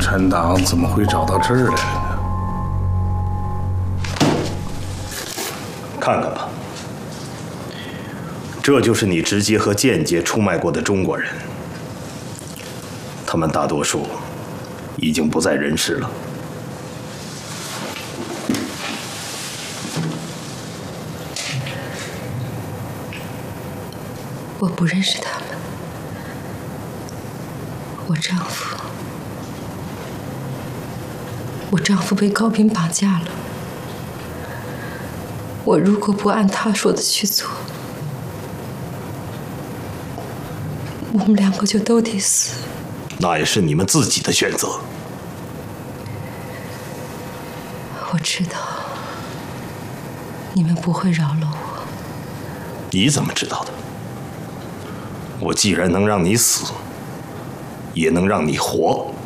产党怎么会找到这儿来呢？ 看看吧，这就是你直接和间接出卖过的中国人，他们大多数已经不在人世了。 我不认识他们。我丈夫被高斌绑架了。我如果不按他说的去做，我们两个就都得死。 那也是你们自己的选择。 我知道，你们不会饶了我。 你怎么知道的？我既然能让你死，也能让你活。